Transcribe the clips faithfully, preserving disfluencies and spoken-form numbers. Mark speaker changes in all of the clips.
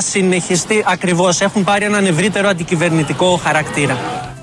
Speaker 1: συνεχιστεί ακριβώς. Έχουν πάρει έναν ευρύτερο αντικυβερνητικό χαρακτήρα.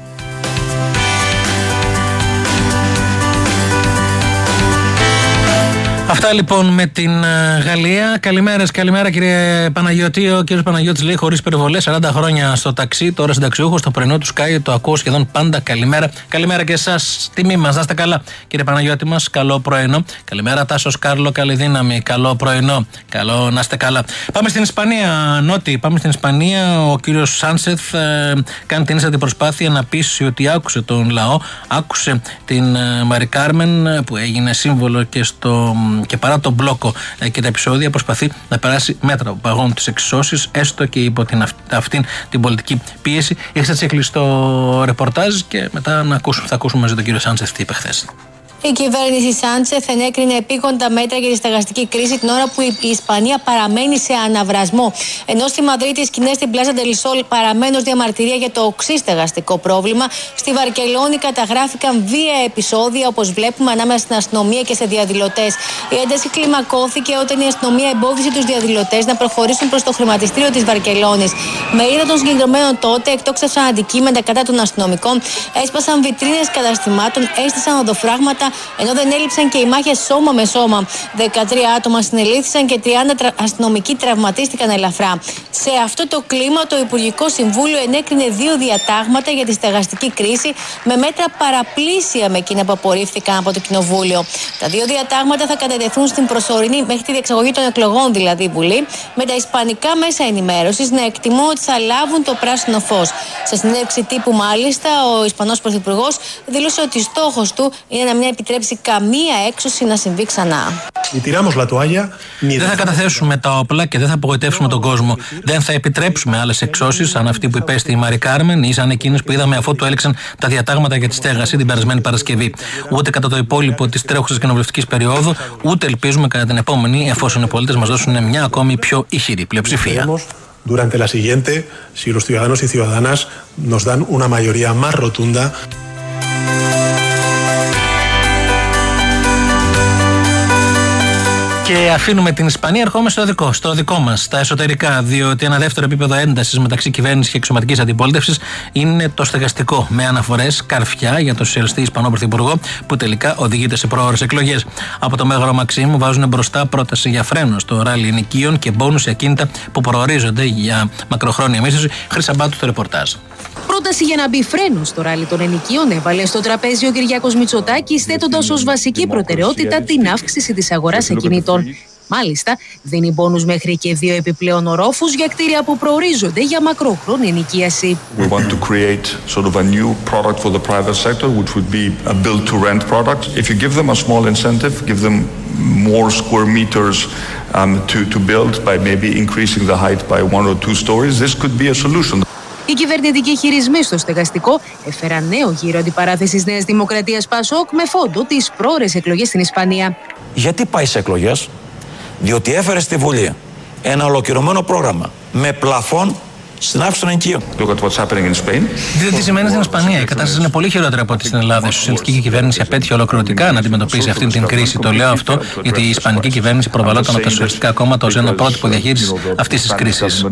Speaker 2: Αυτά λοιπόν με την Γαλλία. Καλημέρα, καλημέρα κύριε Παναγιώτη. Ο κύριος Παναγιώτης λέει χωρίς υπερβολές, σαράντα χρόνια στο ταξί, τώρα συνταξιούχος, το πρωινό του Sky, το ακούω σχεδόν πάντα. Καλημέρα. Καλημέρα και εσάς, τιμή μας, να είστε καλά. Κύριε Παναγιώτη μας, καλό πρωινό. Καλημέρα Τάσος Κάρλο, καλή δύναμη, καλό πρωινό. Καλό να είστε καλά. Πάμε στην Ισπανία, Νότι, πάμε στην Ισπανία. Ο κύριος Σάνσεθ ε, κάνει την ίστατη προσπάθεια να πείσει ότι άκουσε τον λαό, άκουσε την ε, Μαρι Κάρμεν που έγινε σύμβολο και στο. Και παρά τον μπλόκο ε, και τα επεισόδια, προσπαθεί να περάσει μέτρα από παγών τις εξισώσεις, έστω και υπό την, αυτήν την πολιτική πίεση. Έχετε έτσι κλειστό ρεπορτάζ και μετά να ακούσουμε, θα ακούσουμε μαζί τον κύριο Σάντσεθ τι είπε χθες.
Speaker 3: Η κυβέρνηση Σάντσεθ ενέκρινε επίγοντα μέτρα για τη στεγαστική κρίση την ώρα που η Ισπανία παραμένει σε αναβρασμό. Ενώ στη Μαδρίτη οι σκηνές στην Πλάζα Ντελ Σόλ παραμένουν ως διαμαρτυρία για το οξύ στεγαστικό πρόβλημα, στη Βαρκελόνη καταγράφηκαν βία επεισόδια, όπως βλέπουμε, ανάμεσα στην αστυνομία και σε διαδηλωτές. Η ένταση κλιμακώθηκε όταν η αστυνομία εμπόδισε τους διαδηλωτές να προχωρήσουν προς το χρηματιστήριο της Βαρκελόνης. Μερίδα των συγκεντρωμένων τότε εκτόξευσαν αντικείμενα κατά των αστυνομικών, έσπασαν βιτρίνες καταστημάτων, έστησαν οδοφράγματα, ενώ δεν έλειψαν και οι μάχες σώμα με σώμα. δεκατρία άτομα συνελήφθησαν και τριάντα τρα... αστυνομικοί τραυματίστηκαν ελαφρά. Σε αυτό το κλίμα, το Υπουργικό Συμβούλιο ενέκρινε δύο διατάγματα για τη στεγαστική κρίση, με μέτρα παραπλήσια με εκείνα που απορρίφθηκαν από το Κοινοβούλιο. Τα δύο διατάγματα θα κατατεθούν στην προσωρινή, μέχρι τη διεξαγωγή των εκλογών δηλαδή, Βουλή, με τα ισπανικά μέσα ενημέρωσης να εκτιμούν ότι θα λάβουν το πράσινο φως. Σε συνέντευξη τύπου, μάλιστα, ο Ισπανός Πρωθυπουργός δήλωσε ότι στόχος του είναι να μην επιτρέψει καμία έξωση να συμβεί ξανά.
Speaker 2: Δεν θα καταθέσουμε τα όπλα και δεν θα απογοητεύσουμε τον κόσμο. Δεν θα επιτρέψουμε άλλες εξώσεις σαν αυτή που υπέστη η Μαρι Κάρμεν ή σαν εκείνες που είδαμε αφότου έλεξαν τα διατάγματα για τη στέγαση την περασμένη Παρασκευή. Ούτε κατά το υπόλοιπο της τρέχουσας κοινοβουλευτικής περίοδου, ούτε ελπίζουμε κατά την επόμενη, εφόσον οι πολίτες μας δώσουν μια ακόμη πιο ηχηρή πλειοψηφία.
Speaker 4: Durante la siguiente, si los ciudadanos y ciudadanas nos dan una mayoría más rotunda.
Speaker 2: Και αφήνουμε την Ισπανία, ερχόμαστε στο δικό, στο δικό μας, στα εσωτερικά, διότι ένα δεύτερο επίπεδο έντασης μεταξύ κυβέρνησης και εξωματικής αντιπολίτευσης είναι το στεγαστικό, με αναφορές καρφιά για τον σοσιαλιστή Ισπανό Πρωθυπουργό, που τελικά οδηγείται σε πρόωρες εκλογές. Από το Μέγαρο Μαξίμου βάζουν μπροστά πρόταση για φρένο στο ράλι ενοικίων και μπόνους σε ακίνητα που προορίζονται για μακροχρόνια μίσθωση. Χρυσαμπάτου στο ρεπορτάζ.
Speaker 5: Πρόταση για να μπει φρένο στο ράλι των ενοικίων έβαλε στο τραπέζι ο Κυριάκος Μητσοτάκης, θέτοντας ως βασική προτεραιότητα την αύξηση της αγοράς ακινήτων. Μάλιστα, δίνει μπόνους μέχρι και δύο επιπλέον ορόφους για κτίρια που προορίζονται για μακρόχρονη ενοικίαση.
Speaker 6: We want to create sort of a new product for the private sector, which would be a build-to-rent product. If you give them a small incentive, give them more square meters um, to, to build by maybe increasing the height by one or two stories, this could be a solution.
Speaker 5: Οι κυβερνητικοί χειρισμοί στο στεγαστικό έφεραν νέο γύρο αντιπαράθεσης Νέας Δημοκρατίας ΠΑΣΟΚ με φόντο τις πρόωρες εκλογές στην Ισπανία.
Speaker 7: Γιατί πάει σε εκλογές? Διότι έφερε στη Βουλή ένα ολοκληρωμένο πρόγραμμα με πλαφόν στην αύξηση των ενοικίων.
Speaker 2: Δείτε τι σημαίνει στην Ισπανία. Η κατάσταση είναι πολύ χειρότερη από ό,τι στην Ελλάδα. Η σοσιαλιστική κυβέρνηση απέτυχε ολοκληρωτικά να αντιμετωπίσει αυτή την κρίση. Το λέω αυτό γιατί η ισπανική κυβέρνηση προβαλόταν από τα σοσιαλιστικά κόμματα ως ένα πρότυπο διαχείρισης αυτής της κρίσης.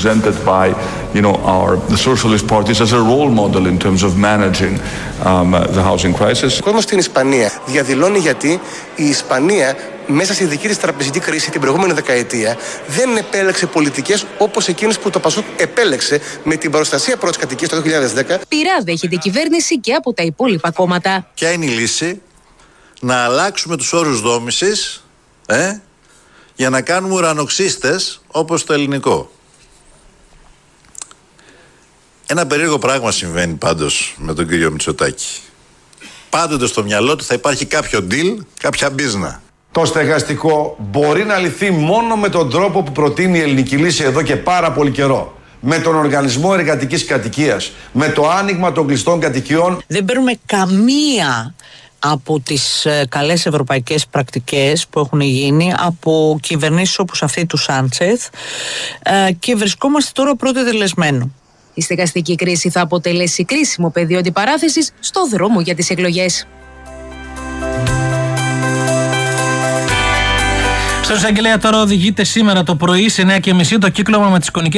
Speaker 8: Ο κόσμος στην Ισπανία διαδηλώνει γιατί η Ισπανία μέσα στη δική της τραπεζική κρίση την προηγούμενη δεκαετία δεν επέλεξε πολιτικές όπως εκείνες που το ΠΑΣΟΚ επέλεξε με την προστασία πρώτης κατοικίας το δύο χιλιάδες δέκα.
Speaker 5: Πειρά δέχεται η κυβέρνηση και από τα υπόλοιπα κόμματα.
Speaker 9: Ποια είναι η λύση? Να αλλάξουμε τους όρους δόμησης ε, για να κάνουμε ουρανοξύστες όπως το ελληνικό. Ένα περίεργο πράγμα συμβαίνει πάντως με τον κύριο Μητσοτάκη. Πάντοτε στο μυαλό του θα υπάρχει κάποιο deal, κάποια μπίζνα.
Speaker 10: Το στεγαστικό μπορεί να λυθεί μόνο με τον τρόπο που προτείνει η ελληνική λύση εδώ και πάρα πολύ καιρό. Με τον οργανισμό εργατικής κατοικίας, με το άνοιγμα των κλειστών κατοικιών.
Speaker 11: Δεν παίρνουμε καμία από τις καλές ευρωπαϊκές πρακτικές που έχουν γίνει από κυβερνήσεις όπως αυτή του Σάντσεθ και βρισκόμαστε τώρα πρώτο τελεσμένο.
Speaker 5: Η στεγαστική κρίση θα αποτελέσει κρίσιμο πεδίο αντιπαράθεσης στο δρόμο για τις εκλογές.
Speaker 2: Στο εισαγγελέα τώρα οδηγείται σήμερα το πρωί σε εννιά και μισή το κύκλωμα με τις εικονικές